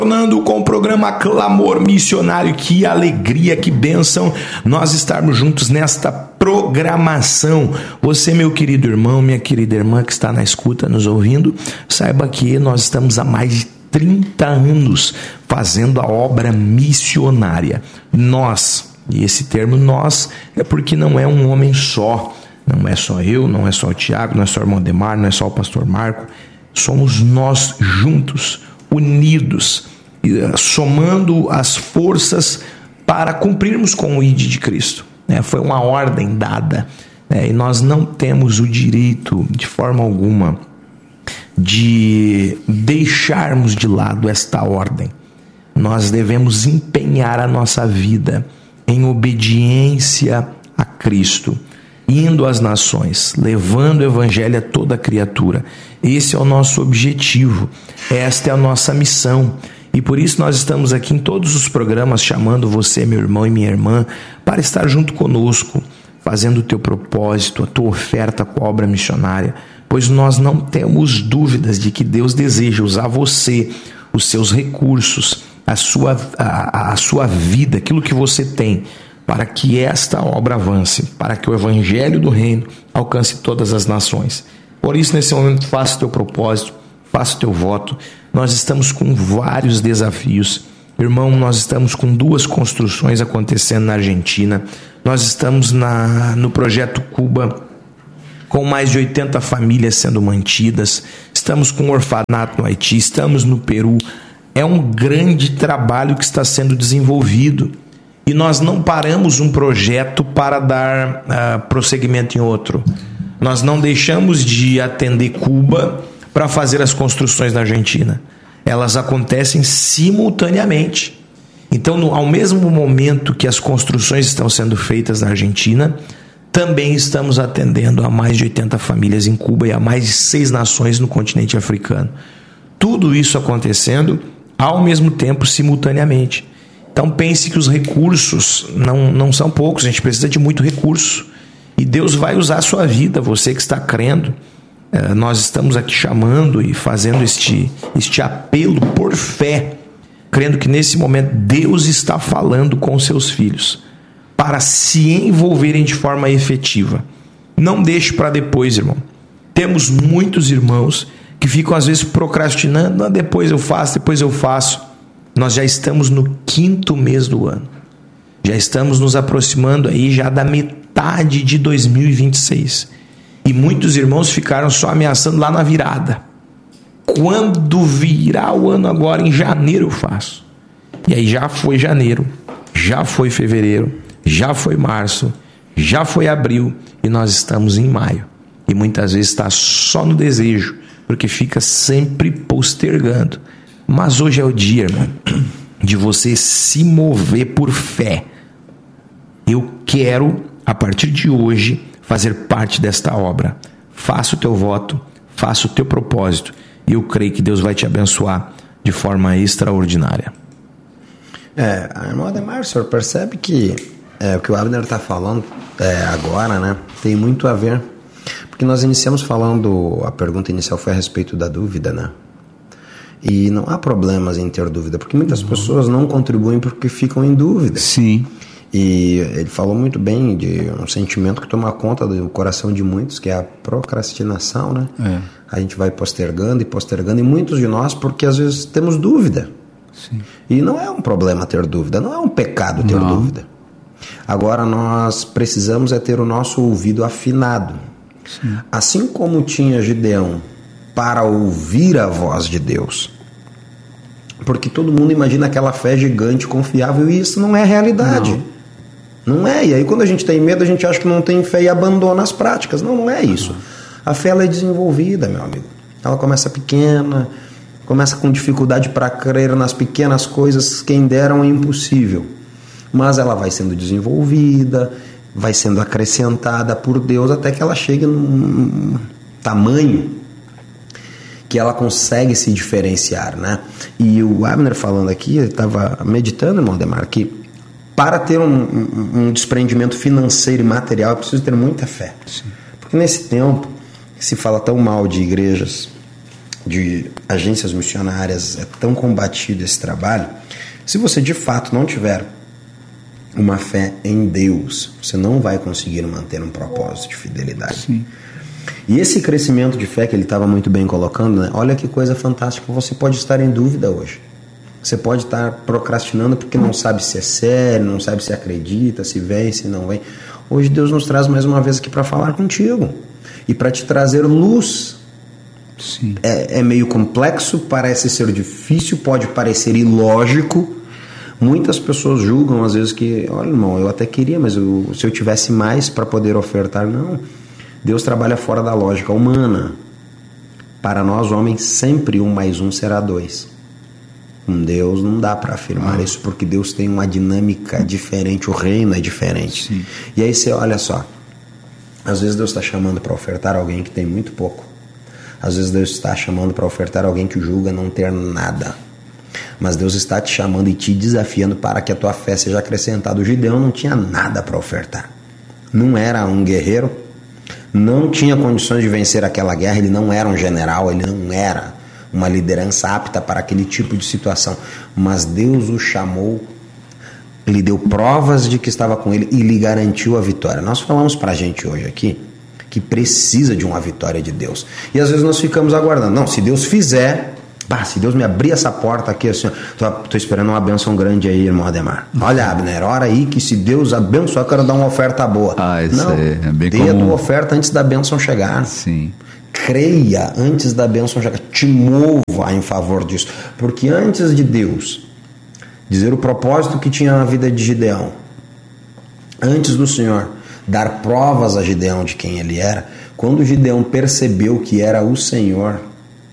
Com o programa Clamor Missionário. Que alegria, que bênção nós estarmos juntos nesta programação. Você, meu querido irmão, minha querida irmã que está na escuta, nos ouvindo, saiba que nós estamos há mais de 30 anos fazendo a obra missionária. Nós, e esse termo nós é porque não é um homem só, não é só eu, não é só o Tiago, não é só o irmão Demar, não é só o pastor Marco, somos nós juntos, unidos, somando as forças para cumprirmos com o ID de Cristo. Foi uma ordem dada, e nós não temos o direito, de forma alguma, de deixarmos de lado esta ordem. Nós devemos empenhar a nossa vida em obediência a Cristo, indo às nações, levando o evangelho a toda criatura. Esse é o nosso objetivo, esta é a nossa missão. E por isso nós estamos aqui em todos os programas chamando você, meu irmão e minha irmã, para estar junto conosco, fazendo o teu propósito, a tua oferta com a obra missionária, pois nós não temos dúvidas de que Deus deseja usar você, os seus recursos, a sua vida, aquilo que você tem, para que esta obra avance, para que o evangelho do reino alcance todas as nações. Por isso, nesse momento, faça o teu propósito, faça o teu voto. Nós estamos com vários desafios. Irmão, nós estamos com 2 construções acontecendo na Argentina. Nós estamos no projeto Cuba, com mais de 80 famílias sendo mantidas. Estamos com um orfanato no Haiti, estamos no Peru. É um grande trabalho que está sendo desenvolvido. E nós não paramos um projeto para dar prosseguimento em outro. Nós não deixamos de atender Cuba para fazer as construções na Argentina. Elas acontecem simultaneamente. Então, ao mesmo momento que as construções estão sendo feitas na Argentina, também estamos atendendo a mais de 80 famílias em Cuba e a mais de 6 nações no continente africano. Tudo isso acontecendo ao mesmo tempo, simultaneamente. Então pense que os recursos não são poucos, a gente precisa de muito recurso. E Deus vai usar a sua vida, você que está crendo. Nós estamos aqui chamando e fazendo este apelo por fé, crendo que nesse momento Deus está falando com seus filhos, para se envolverem de forma efetiva. Não deixe para depois, irmão. Temos muitos irmãos que ficam às vezes procrastinando, depois eu faço. Nós já estamos no 5º mês do ano. Já estamos nos aproximando aí já da metade de 2026. E muitos irmãos ficaram só ameaçando lá na virada. Quando virar o ano agora, em janeiro eu faço. E aí já foi janeiro, já foi fevereiro, já foi março, já foi abril e nós estamos em maio. E muitas vezes está só no desejo, porque fica sempre postergando. Mas hoje é o dia, irmão, de você se mover por fé. Eu quero, a partir de hoje, fazer parte desta obra. Faça o teu voto, faça o teu propósito, e eu creio que Deus vai te abençoar de forma extraordinária. Irmão Ademar, o senhor percebe que o que o Abner está falando agora, né, tem muito a ver, porque nós iniciamos falando, a pergunta inicial foi a respeito da dúvida, né? E não há problemas em ter dúvida, porque muitas pessoas não contribuem porque ficam em dúvida. Sim. E ele falou muito bem de um sentimento que toma conta do coração de muitos, que é a procrastinação, né? A gente vai postergando, e muitos de nós, porque às vezes temos dúvida. Sim. E não é um problema ter dúvida, não é um pecado ter dúvida. Agora nós precisamos ter o nosso ouvido afinado. Sim. Assim como tinha Gideão para ouvir a voz de Deus, porque todo mundo imagina aquela fé gigante, confiável, e isso não é realidade. Não é. E aí quando a gente tem medo, a gente acha que não tem fé e abandona as práticas. Não é isso. A fé, ela é desenvolvida, meu amigo. Ela começa pequena, começa com dificuldade para crer nas pequenas coisas, quem deram é impossível, mas ela vai sendo desenvolvida, vai sendo acrescentada por Deus até que ela chegue num tamanho que ela consegue se diferenciar, né? E o Abner falando aqui, ele estava meditando, irmão Demar, que para ter um desprendimento financeiro e material é preciso ter muita fé. Sim. Porque nesse tempo que se fala tão mal de igrejas de agências missionárias, é tão combatido esse trabalho. Se você de fato não tiver uma fé em Deus, você não vai conseguir manter um propósito de fidelidade. Sim. E esse crescimento de fé que ele estava muito bem colocando, né? Olha que coisa fantástica, você pode estar em dúvida hoje. Você pode estar procrastinando porque não sabe se é sério, não sabe se acredita, se vem, se não vem. Hoje Deus nos traz mais uma vez aqui para falar contigo e para te trazer luz. Sim. É meio complexo, parece ser difícil, pode parecer ilógico. Muitas pessoas julgam às vezes que, olha, irmão, eu até queria, mas se eu tivesse mais para poder ofertar, não. Deus trabalha fora da lógica humana. Para nós, homens, sempre 1 mais 1 será 2. Com Deus não dá para afirmar isso, porque Deus tem uma dinâmica diferente, o reino é diferente. Sim. E aí você olha só, às vezes Deus está chamando para ofertar alguém que tem muito pouco. Às vezes Deus está chamando para ofertar alguém que julga não ter nada. Mas Deus está te chamando e te desafiando para que a tua fé seja acrescentada. O Gideão não tinha nada para ofertar. Não era um guerreiro, não tinha condições de vencer aquela guerra, ele não era um general, ele não era uma liderança apta para aquele tipo de situação. Mas Deus o chamou, lhe deu provas de que estava com ele e lhe garantiu a vitória. Nós falamos para a gente hoje aqui que precisa de uma vitória de Deus. E às vezes nós ficamos aguardando. Não, se Deus fizer, se Deus me abrir essa porta aqui, assim, tô esperando uma bênção grande aí, irmão Ademar. Olha, Abner, ora aí que se Deus abençoar, eu quero dar uma oferta boa. Isso não, é bem dê comum. a tua oferta antes da bênção chegar. Sim. Creia antes da bênção chegar. Te mova em favor disso. Porque antes de Deus dizer o propósito que tinha na vida de Gideão, antes do Senhor dar provas a Gideão de quem ele era, quando Gideão percebeu que era o Senhor,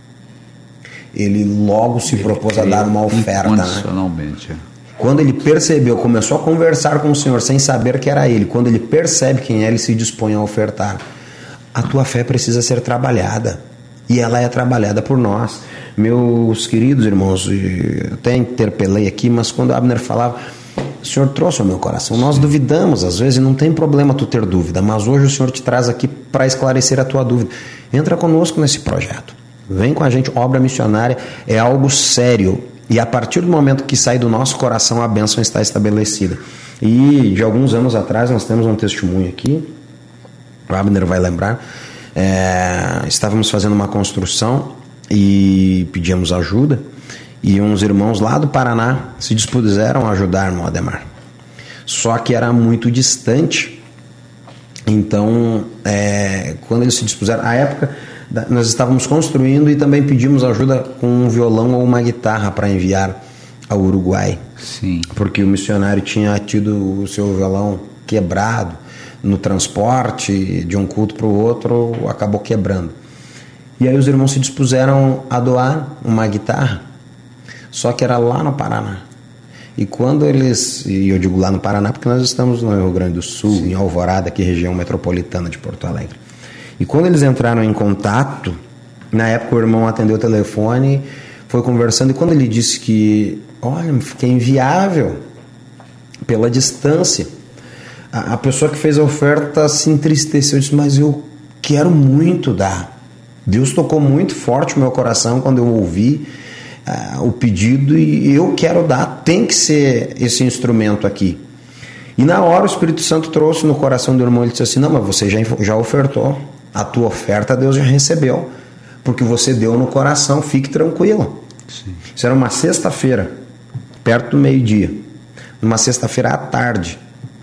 ele logo se propôs a dar uma oferta. Incondicionalmente. Né? Quando ele percebeu, começou a conversar com o Senhor sem saber que era ele, quando ele percebe quem é, ele se dispõe a ofertar. A tua fé precisa ser trabalhada, e ela é trabalhada por nós. Meus queridos irmãos, eu até interpelei aqui, mas quando Abner falava, o Senhor trouxe ao meu coração. Nós duvidamos às vezes, e não tem problema tu ter dúvida, mas hoje o Senhor te traz aqui para esclarecer a tua dúvida. Entra conosco nesse projeto, vem com a gente. Obra missionária é algo sério, e a partir do momento que sai do nosso coração, a bênção está estabelecida. E de alguns anos atrás nós temos um testemunho aqui, o Abner vai lembrar, estávamos fazendo uma construção e pedimos ajuda, e uns irmãos lá do Paraná se dispuseram a ajudar, irmão Ademar. Só que era muito distante. Então, quando eles se dispuseram, à época nós estávamos construindo e também pedimos ajuda com um violão ou uma guitarra para enviar ao Uruguai. Sim. Porque o missionário tinha tido o seu violão quebrado no transporte de um culto para o outro, acabou quebrando. E aí os irmãos se dispuseram a doar uma guitarra, só que era lá no Paraná. E quando eles, e eu digo lá no Paraná porque nós estamos no Rio Grande do Sul, sim, em Alvorada, aqui região metropolitana de Porto Alegre. E quando eles entraram em contato, na época o irmão atendeu o telefone, foi conversando, e quando ele disse que, olha, fiquei inviável pela distância, a pessoa que fez a oferta se entristeceu, disse, mas eu quero muito dar. Deus tocou muito forte o meu coração quando eu ouvi o pedido, e eu quero dar, tem que ser esse instrumento aqui. E na hora o Espírito Santo trouxe no coração do irmão, ele disse assim, não, mas você já ofertou, a tua oferta Deus já recebeu, porque você deu no coração, fique tranquilo. Sim. Isso era uma sexta-feira, perto do meio-dia, numa sexta-feira à tarde.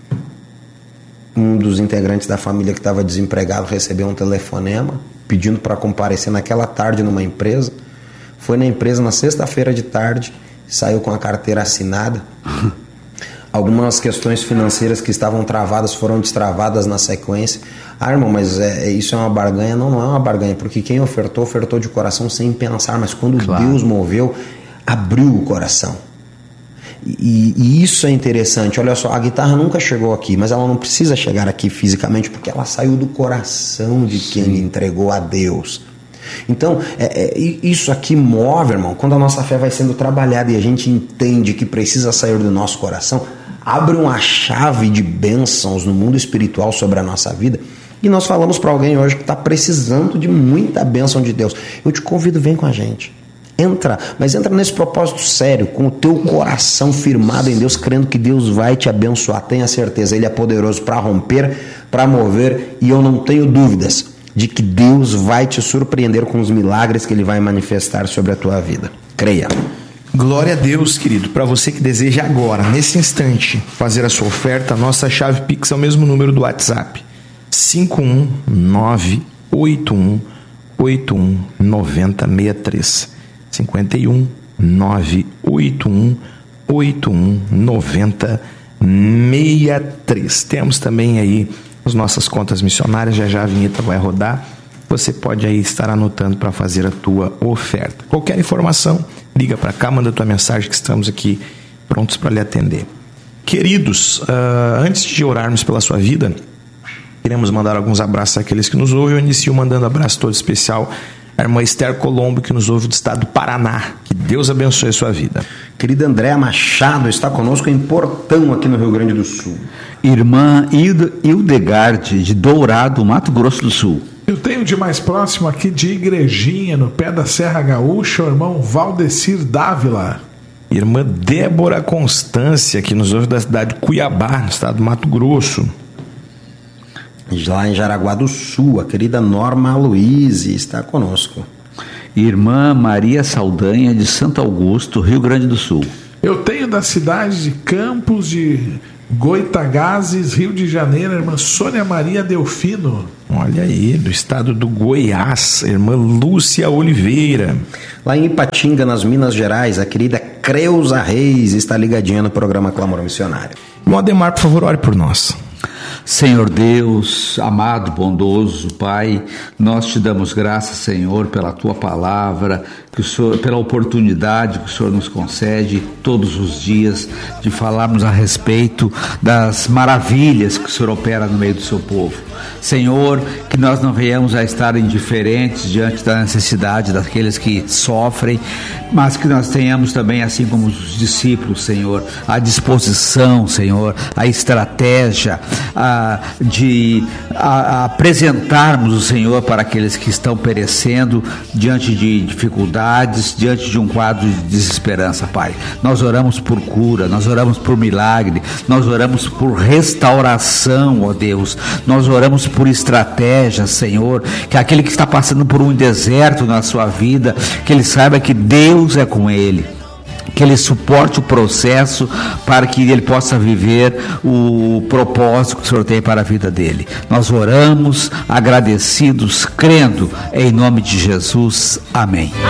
Um dos integrantes da família que estava desempregado recebeu um telefonema pedindo para comparecer naquela tarde numa empresa. Foi na empresa na sexta-feira de tarde, saiu com a carteira assinada. Algumas questões financeiras que estavam travadas foram destravadas na sequência. Irmão, mas isso é uma barganha? Não, não é uma barganha, porque quem ofertou, ofertou de coração sem pensar, mas quando Deus moveu, abriu o coração. E isso é interessante. Olha só, a guitarra nunca chegou aqui, mas ela não precisa chegar aqui fisicamente, porque ela saiu do coração de quem lhe entregou a Deus. Então, isso aqui move, irmão. Quando a nossa fé vai sendo trabalhada e a gente entende que precisa sair do nosso coração, abre uma chave de bênçãos no mundo espiritual sobre a nossa vida, E nós falamos para alguém hoje que está precisando de muita bênção de Deus. Eu te convido, vem com a gente. Entra, mas entra nesse propósito sério, com o teu coração firmado em Deus, crendo que Deus vai te abençoar. Tenha certeza, Ele é poderoso para romper, para mover, e eu não tenho dúvidas de que Deus vai te surpreender com os milagres que Ele vai manifestar sobre a tua vida. Creia. Glória a Deus, querido. Para você que deseja agora, nesse instante, fazer a sua oferta, a nossa chave Pix é o mesmo número do WhatsApp: 51981819063. 51981819063. Temos também aí as nossas contas missionárias, já a vinheta vai rodar. Você pode aí estar anotando para fazer a tua oferta. Qualquer informação, liga para cá, manda tua mensagem que estamos aqui prontos para lhe atender. Queridos, antes de orarmos pela sua vida, queremos mandar alguns abraços àqueles que nos ouvem. Eu inicio mandando um abraço todo especial à irmã Esther Colombo, que nos ouve do estado do Paraná. Que Deus abençoe a sua vida. Querida Andréa Machado está conosco em Portão, aqui no Rio Grande do Sul. Irmã Hildegard, de Dourado, Mato Grosso do Sul. Eu tenho de mais próximo aqui de Igrejinha, no pé da Serra Gaúcha, o irmão Valdecir Dávila. Irmã Débora Constância, que nos ouve da cidade de Cuiabá, no estado do Mato Grosso. Lá em Jaraguá do Sul, a querida Norma Luiz está conosco. Irmã Maria Saldanha, de Santo Augusto, Rio Grande do Sul. Eu tenho da cidade de Campos de Goitagazes, Rio de Janeiro, a irmã Sônia Maria Delfino. Olha aí, do estado do Goiás, a irmã Lúcia Oliveira. Lá em Ipatinga, nas Minas Gerais, a querida Creuza Reis está ligadinha no programa Clamor Missionário. Irmão Ademar, por favor, ore por nós. Senhor Deus, amado, bondoso Pai, nós te damos graças, Senhor, pela Tua palavra, que o Senhor, pela oportunidade que o Senhor nos concede todos os dias de falarmos a respeito das maravilhas que o Senhor opera no meio do seu povo. Senhor, que nós não venhamos a estar indiferentes diante da necessidade daqueles que sofrem, mas que nós tenhamos também, assim como os discípulos, Senhor, a disposição, Senhor, a estratégia de apresentarmos o Senhor para aqueles que estão perecendo diante de dificuldades, diante de um quadro de desesperança, Pai. Nós oramos por cura, nós oramos por milagre, nós oramos por restauração, ó Deus, nós oramos por estratégia, Senhor, que aquele que está passando por um deserto na sua vida, que ele saiba que Deus é com ele, que ele suporte o processo para que ele possa viver o propósito que o Senhor tem para a vida dele. Nós oramos agradecidos, crendo em nome de Jesus. Amém.